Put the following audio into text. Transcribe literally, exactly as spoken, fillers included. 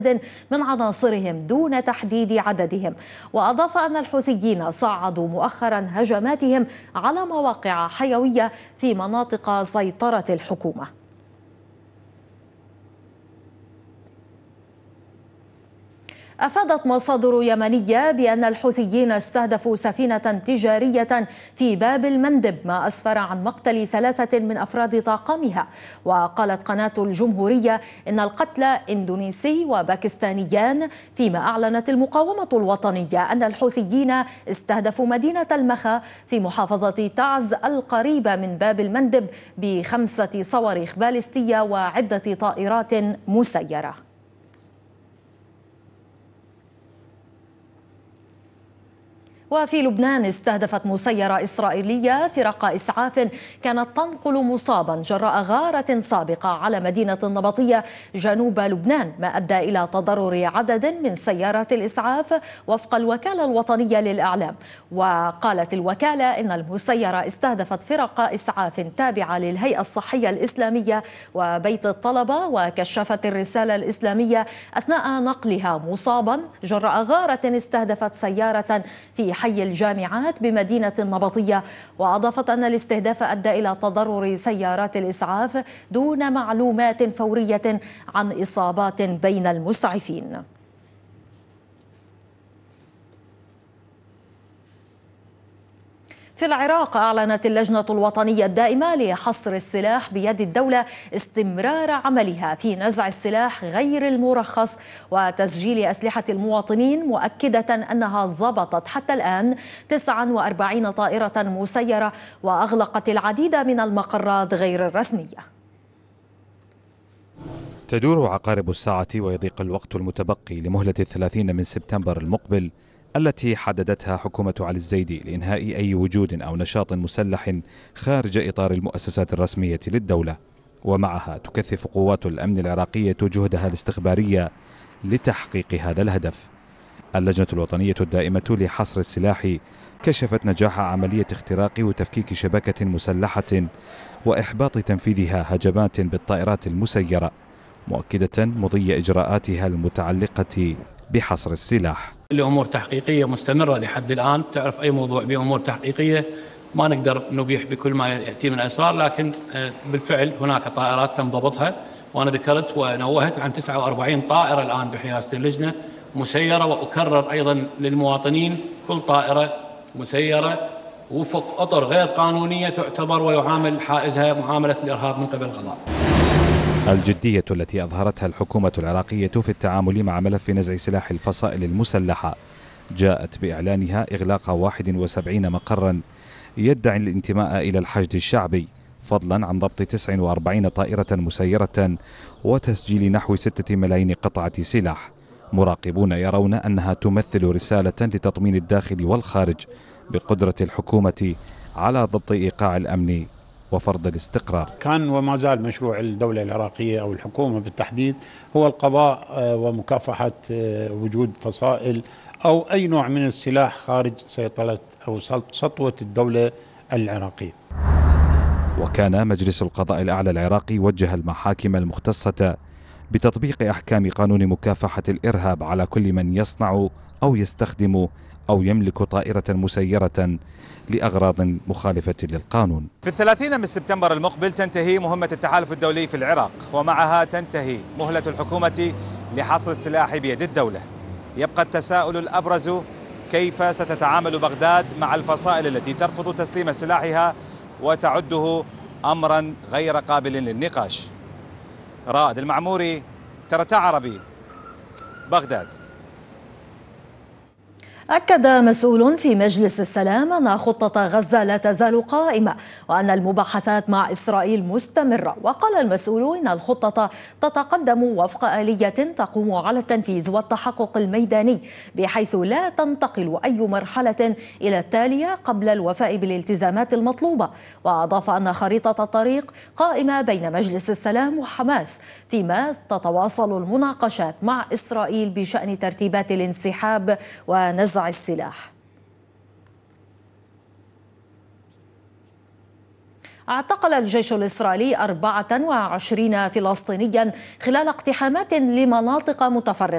من عناصرهم دون تحديد عددهم. وأضاف أن الحوثيين صعدوا مؤخرا هجماتهم على مواقع حيوية في مناطق سيطرة الحكومة. أفادت مصادر يمنية بأن الحوثيين استهدفوا سفينة تجارية في باب المندب، ما أسفر عن مقتل ثلاثة من أفراد طاقمها. وقالت قناة الجمهورية إن القتلى إندونيسي وباكستانيان، فيما أعلنت المقاومة الوطنية أن الحوثيين استهدفوا مدينة المخا في محافظة تعز القريبة من باب المندب بخمسة صواريخ باليستية وعدة طائرات مسيرة. وفي لبنان استهدفت مسيرة إسرائيلية فرق إسعاف كانت تنقل مصابا جراء غارة سابقة على مدينة النبطية جنوب لبنان، ما أدى إلى تضرر عدد من سيارات الإسعاف وفق الوكالة الوطنية للإعلام. وقالت الوكالة إن المسيرة استهدفت فرق إسعاف تابعة للهيئة الصحية الإسلامية وبيت الطلبة، وكشفت الرسالة الإسلامية أثناء نقلها مصابا جراء غارة استهدفت سيارة في حي الجامعات بمدينة النبطية. وأضافت أن الاستهداف أدى إلى تضرر سيارات الإسعاف دون معلومات فورية عن إصابات بين المسعفين. في العراق أعلنت اللجنة الوطنية الدائمة لحصر السلاح بيد الدولة استمرار عملها في نزع السلاح غير المرخص وتسجيل أسلحة المواطنين، مؤكدة أنها ضبطت حتى الآن تسعة وأربعين طائرة مسيرة وأغلقت العديد من المقرات غير الرسمية. تدور عقارب الساعة ويضيق الوقت المتبقي لمهلة الثلاثين من سبتمبر المقبل التي حددتها حكومة علي الزيدي لإنهاء أي وجود أو نشاط مسلح خارج إطار المؤسسات الرسمية للدولة. ومعها تكثف قوات الأمن العراقية جهدها الاستخبارية لتحقيق هذا الهدف. اللجنة الوطنية الدائمة لحصر السلاح كشفت نجاح عملية اختراق وتفكيك شبكة مسلحة وإحباط تنفيذها هجمات بالطائرات المسيرة، مؤكدة مضي إجراءاتها المتعلقة بحصر السلاح. الأمور تحقيقية مستمرة لحد الآن. تعرف أي موضوع بأمور تحقيقية ما نقدر نبيح بكل ما يأتي من أسرار، لكن بالفعل هناك طائرات تم ضبطها، وأنا ذكرت ونوهت عن تسعة وأربعين طائرة الآن بحراسة اللجنة مسيرة. وأكرر أيضا للمواطنين كل طائرة مسيرة وفق أطر غير قانونية تعتبر ويعامل حائزها معاملة الإرهاب من قبل القضاء. الجدية التي أظهرتها الحكومة العراقية في التعامل مع ملف نزع سلاح الفصائل المسلحة جاءت بإعلانها إغلاق واحد وسبعين مقرا يدعي الانتماء إلى الحشد الشعبي، فضلا عن ضبط تسعة وأربعين طائرة مسيرة وتسجيل نحو ستة ملايين قطعة سلاح. مراقبون يرون أنها تمثل رسالة لتطمين الداخل والخارج بقدرة الحكومة على ضبط إيقاع الأمن وفرض الاستقرار. كان وما زال مشروع الدولة العراقية أو الحكومة بالتحديد هو القضاء ومكافحة وجود فصائل أو أي نوع من السلاح خارج سيطرة أو سطوة الدولة العراقية. وكان مجلس القضاء الأعلى العراقي وجه المحاكم المختصة بتطبيق أحكام قانون مكافحة الإرهاب على كل من يصنع أو يستخدم أو يملك طائرة مسيرة لأغراض مخالفة للقانون. في الثلاثين من سبتمبر المقبل تنتهي مهمة التحالف الدولي في العراق، ومعها تنتهي مهلة الحكومة لحصر السلاح بيد الدولة. يبقى التساؤل الأبرز: كيف ستتعامل بغداد مع الفصائل التي ترفض تسليم سلاحها وتعده أمرا غير قابل للنقاش؟ رائد المعموري، ترتا عربي، بغداد. أكد مسؤول في مجلس السلام أن خطة غزة لا تزال قائمة وأن المباحثات مع إسرائيل مستمرة. وقال المسؤول إن الخطة تتقدم وفق آلية تقوم على التنفيذ والتحقق الميداني، بحيث لا تنتقل أي مرحلة إلى التالية قبل الوفاء بالالتزامات المطلوبة. وأضاف أن خريطة الطريق قائمة بين مجلس السلام وحماس، فيما تتواصل المناقشات مع إسرائيل بشأن ترتيبات الانسحاب ونزع السلاح. اعتقل الجيش الإسرائيلي أربعة وعشرين فلسطينيا خلال اقتحامات لمناطق متفرقة